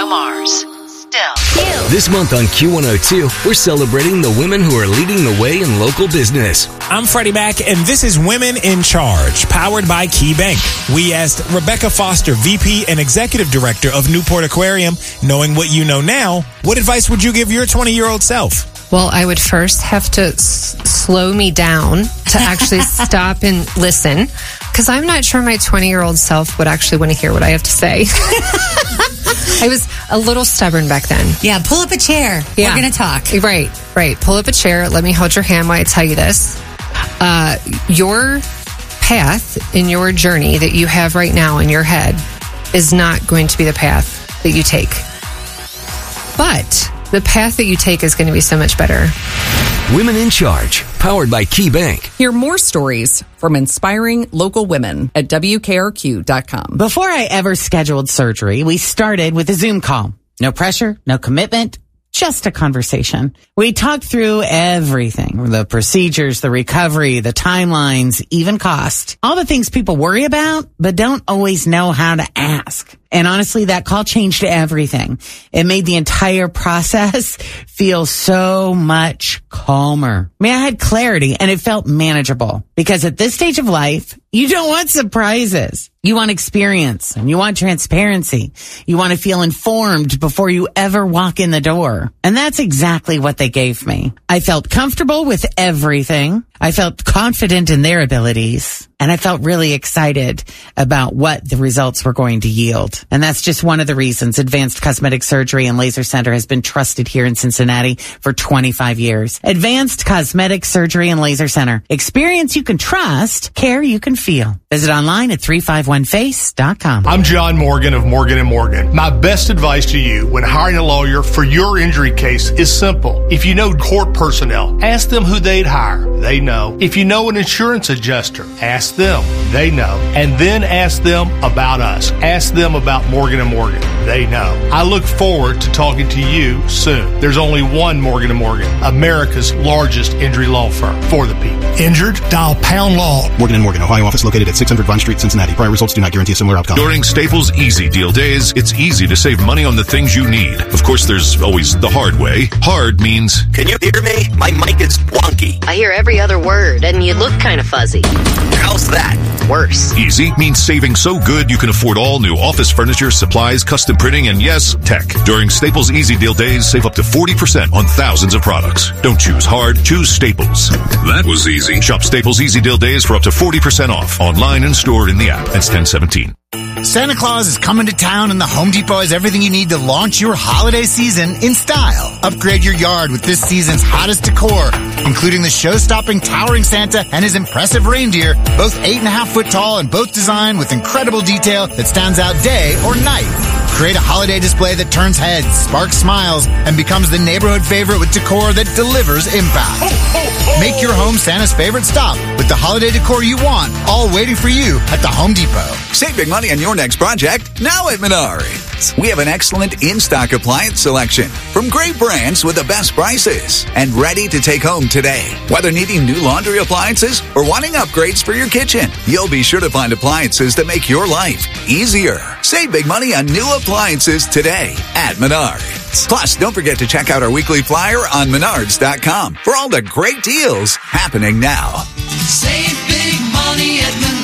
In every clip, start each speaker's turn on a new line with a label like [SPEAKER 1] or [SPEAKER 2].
[SPEAKER 1] Bruno Mars. Still.
[SPEAKER 2] This month on Q102, we're celebrating the women who are leading the way in local business.
[SPEAKER 3] I'm Freddie Mac, and this is Women in Charge, powered by KeyBank. We asked Rebecca Foster, VP and Executive Director of Newport Aquarium, knowing what you know now, what advice would you give your 20-year-old self?
[SPEAKER 4] Well, I would first have to slow me down to actually stop and listen, because I'm not sure my 20-year-old self would actually want to hear what I have to say. I was a little stubborn back then.
[SPEAKER 5] Yeah, pull up a chair.
[SPEAKER 4] Yeah.
[SPEAKER 5] We're going to talk.
[SPEAKER 4] Right. Pull up a chair. Let me hold your hand while I tell you this. Your path in your journey that you have right now in your head is not going to be the path that you take. But the path that you take is going to be so much better.
[SPEAKER 2] Women in Charge, powered by KeyBank.
[SPEAKER 6] Hear more stories from inspiring local women at WKRQ.com.
[SPEAKER 7] Before I ever scheduled surgery, we started with a Zoom call. No pressure, no commitment, just a conversation. We talked through everything, the procedures, the recovery, the timelines, even cost. All the things people worry about, but don't always know how to ask. And honestly, that call changed everything. It made the entire process feel so much calmer. I mean, I had clarity and it felt manageable, because at this stage of life, you don't want surprises. You want experience and you want transparency. You want to feel informed before you ever walk in the door. And that's exactly what they gave me. I felt comfortable with everything. I felt confident in their abilities, and I felt really excited about what the results were going to yield. And that's just one of the reasons Advanced Cosmetic Surgery and Laser Center has been trusted here in Cincinnati for 25 years. Advanced Cosmetic Surgery and Laser Center. Experience you can trust, care you can feel. Visit online at 351face.com.
[SPEAKER 8] I'm John Morgan of Morgan & Morgan. My best advice to you when hiring a lawyer for your injury case is simple. If you know court personnel, ask them who they'd hire. They know. If you know an insurance adjuster, ask them. They know. And then ask them about us. Ask them about Morgan & Morgan. They know. I look forward to talking to you soon. There's only one Morgan & Morgan, America's largest injury law firm for the people. Injured? Dial Pound Law.
[SPEAKER 9] Morgan & Morgan, Ohio office located at 600 Vine Street, Cincinnati. Prior results do not guarantee a similar outcome.
[SPEAKER 10] During Staples Easy Deal Days, it's easy to save money on the things you need. Of course, there's always the hard way. Hard means...
[SPEAKER 11] Can you hear me? My mic is wonky.
[SPEAKER 1] I hear every other word, and you look kind of fuzzy.
[SPEAKER 11] How's that?
[SPEAKER 1] Worse.
[SPEAKER 10] Easy means saving so good you can afford all new office furniture, supplies, custom printing, and yes, tech. During Staples Easy Deal Days, save up to 40% on thousands of products. Don't choose hard, choose Staples. That was easy. Shop Staples Easy Deal Days for up to 40% off. Online and stored in the app. That's 1017.
[SPEAKER 12] Santa Claus is coming to town, and the Home Depot has everything you need to launch your holiday season in style. Upgrade your yard with this season's hottest decor, including the show-stopping towering Santa and his impressive reindeer, both 8.5-foot tall and both designed with incredible detail that stands out day or night. Create a holiday display that turns heads, sparks smiles, and becomes the neighborhood favorite with decor that delivers impact. Make your home Santa's favorite stop with the holiday decor you want, all waiting for you at the Home Depot.
[SPEAKER 13] Save big money on your next project now at Menards. We have an excellent in-stock appliance selection from great brands with the best prices and ready to take home today. Whether needing new laundry appliances or wanting upgrades for your kitchen, you'll be sure to find appliances that make your life easier. Save big money on new appliances today at Menards. Plus, don't forget to check out our weekly flyer on Menards.com for all the great deals happening now.
[SPEAKER 14] Save big money at Menards.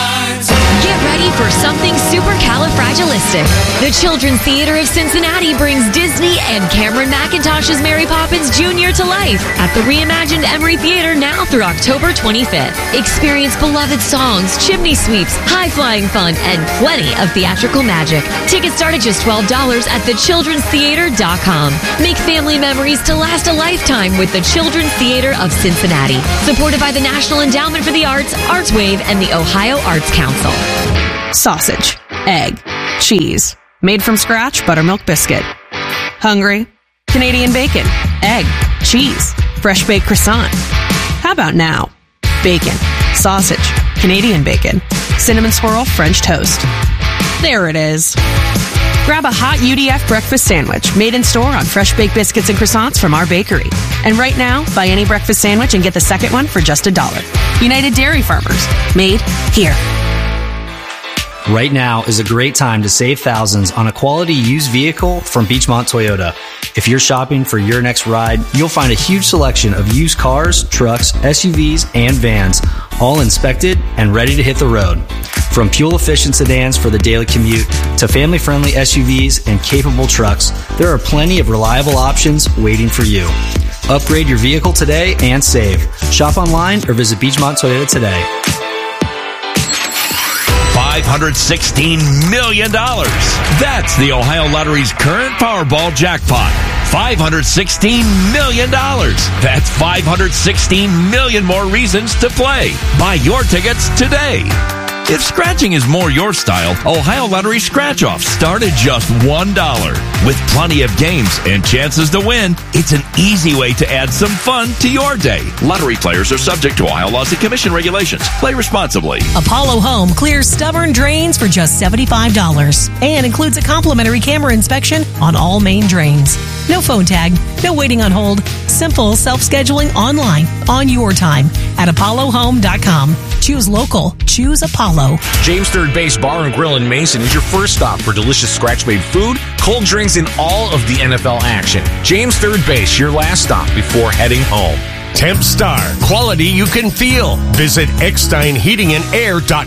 [SPEAKER 15] Get ready for something supercalifragilistic. The Children's Theater of Cincinnati brings Disney and Cameron Mackintosh's Mary Poppins Jr. to life at the reimagined Emory Theater now through October 25th. Experience beloved songs, chimney sweeps, high-flying fun, and plenty of theatrical magic. Tickets start at just $12 at thechildrenstheater.com. Make family memories to last a lifetime with the Children's Theater of Cincinnati. Supported by the National Endowment for the Arts, ArtsWave, and the Ohio Arts Council.
[SPEAKER 16] Sausage, egg, cheese, made from scratch buttermilk biscuit. Hungry? Canadian bacon, egg, cheese, fresh baked croissant. How about now? Bacon, sausage, Canadian bacon, cinnamon swirl French toast. There it is. Grab a hot UDF breakfast sandwich made in store on fresh baked biscuits and croissants from our bakery. And right now, buy any breakfast sandwich and get the second one for just $1. United Dairy Farmers. Made here.
[SPEAKER 5] Right now is a great time to save thousands on a quality used vehicle from Beachmont Toyota. If you're shopping for your next ride, you'll find a huge selection of used cars, trucks, SUVs, and vans, all inspected and ready to hit the road. From fuel-efficient sedans for the daily commute to family-friendly SUVs and capable trucks, there are plenty of reliable options waiting for you. Upgrade your vehicle today and save. Shop online or visit Beachmont Toyota today.
[SPEAKER 17] $516 million. That's the Ohio Lottery's current Powerball jackpot. $516 million. That's 516 million more reasons to play. Buy your tickets today. If scratching is more your style, Ohio Lottery Scratch-Offs start at just $1. With plenty of games and chances to win, it's an easy way to add some fun to your day. Lottery players are subject to Ohio laws and commission regulations. Play responsibly.
[SPEAKER 18] Apollo Home clears stubborn drains for just $75 and includes a complimentary camera inspection on all main drains. No phone tag, no waiting on hold. Simple self-scheduling online on your time at apollohome.com. Choose local. Choose Apollo.
[SPEAKER 19] James Third Base Bar and Grill in Mason is your first stop for delicious scratch-made food, cold drinks, and all of the NFL action. James Third Base, your last stop before heading home.
[SPEAKER 20] Temp Star, quality you can feel. Visit EcksteinHeatingandAir.com.